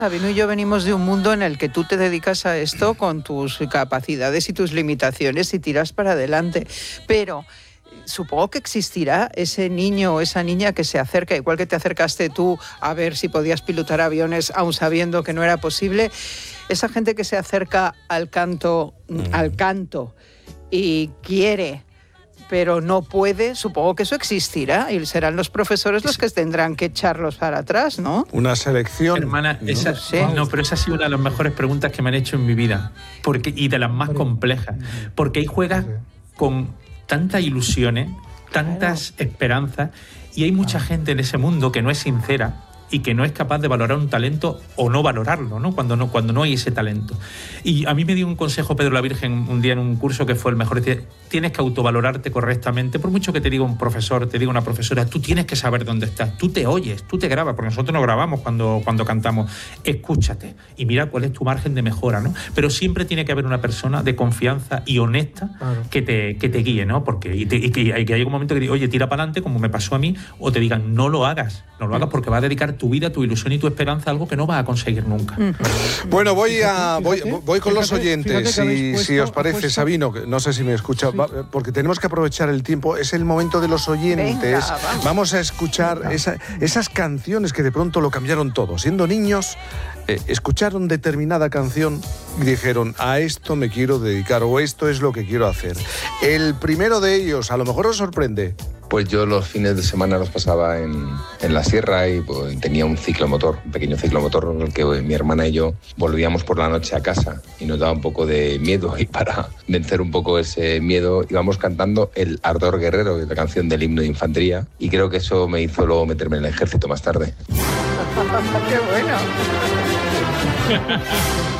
Sabino y yo venimos de un mundo en el que tú te dedicas a esto con tus capacidades y tus limitaciones y tiras para adelante, pero supongo que existirá ese niño o esa niña que se acerca, igual que te acercaste tú a ver si podías pilotar aviones aun sabiendo que no era posible, esa gente que se acerca al canto y quiere pero no puede, supongo que eso existirá y serán los profesores los que tendrán que echarlos para atrás, ¿no? Una selección. Hermana, pero esa ha sido una de las mejores preguntas que me han hecho en mi vida, y de las más complejas, porque ahí juegas con tantas ilusiones, tantas esperanzas, y hay mucha gente en ese mundo que no es sincera y que no es capaz de valorar un talento o no valorarlo, ¿no? Cuando no hay ese talento. Y a mí me dio un consejo Pedro la Virgen un día en un curso que fue el mejor. Tienes que autovalorarte correctamente. Por mucho que te diga un profesor, te diga una profesora, tú tienes que saber dónde estás. Tú te oyes, tú te grabas, porque nosotros nos grabamos cuando cantamos. Escúchate y mira cuál es tu margen de mejora, ¿no? Pero siempre tiene que haber una persona de confianza y honesta que te guíe, ¿no? Porque y que hay un momento que diga, oye, tira para adelante, como me pasó a mí, o te digan, no lo hagas porque vas a dedicar tu vida, tu ilusión y tu esperanza a algo que no vas a conseguir nunca. Bueno, voy con los oyentes, si os parece, Sabino, que no sé si me escucha, porque tenemos que aprovechar el tiempo, es el momento de los oyentes. Venga, vamos a escuchar esas canciones que de pronto lo cambiaron todo. Siendo niños, escucharon determinada canción y dijeron, a esto me quiero dedicar o esto es lo que quiero hacer. El primero de ellos, a lo mejor os sorprende. Pues yo los fines de semana los pasaba en la sierra y pues, tenía un pequeño ciclomotor en el que mi hermana y yo volvíamos por la noche a casa y nos daba un poco de miedo, y para vencer un poco ese miedo íbamos cantando El Ardor Guerrero, que es la canción del himno de infantería, y creo que eso me hizo luego meterme en el ejército más tarde. ¡Qué bueno!